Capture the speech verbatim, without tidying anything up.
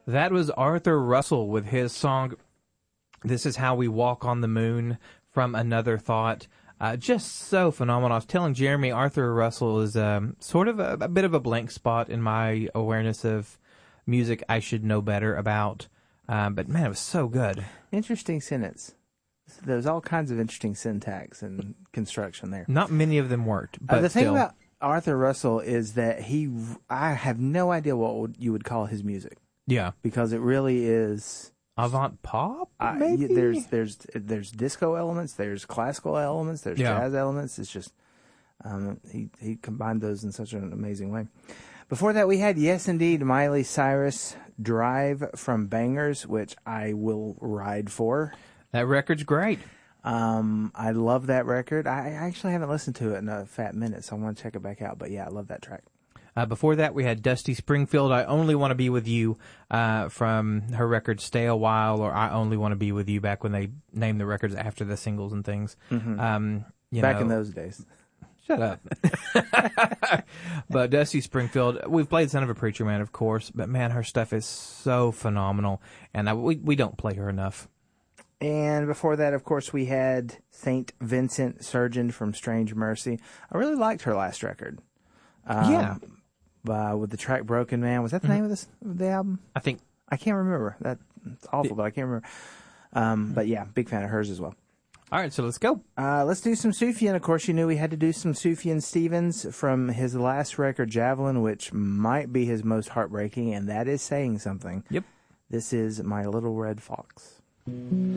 That was Arthur Russell with his song, This Is How We Walk on the Moon, from Another Thought. Uh, just so phenomenal. I was telling Jeremy, Arthur Russell is um, sort of a, a bit of a blank spot in my awareness of music I should know better about. Um, but, man, it was so good. Interesting sentence. There's all kinds of interesting syntax and construction there. Not many of them worked, but uh, the still. thing about Arthur Russell is that he, I have no idea what would, you would call his music. Yeah. Because it really is avant pop, uh, maybe? There's there's there's disco elements, there's classical elements, there's yeah. jazz elements. It's just, um, he, he combined those in such an amazing way. Before that, we had, yes, indeed, Miley Cyrus, Drive from Bangers, which I will ride for. That record's great. Um, I love that record. I actually haven't listened to it in a fat minute, so I want to check it back out. But yeah, I love that track. Uh, before that, we had Dusty Springfield, I Only Want to Be With You, uh, from her record Stay a While, or I Only Want to Be With You, back when they named the records after the singles and things. Mm-hmm. Um, you back know, in those days. Shut up. But Dusty Springfield, we've played Son of a Preacher Man, of course, but man, her stuff is so phenomenal, and I, we, we don't play her enough. And before that, of course, we had Saint Vincent Surgeon from Strange Mercy. I really liked her last record. Um, yeah. Uh, with the track Broken Man. Was that the mm-hmm. name of, this, of the album? I think. I can't remember. That, it's awful, but I can't remember. Um, but yeah, big fan of hers as well. All right, so let's go. Uh, let's do some Sufjan. Of course, you knew we had to do some Sufjan Stevens from his last record, Javelin, which might be his most heartbreaking, and that is saying something. Yep. This is My Little Red Fox.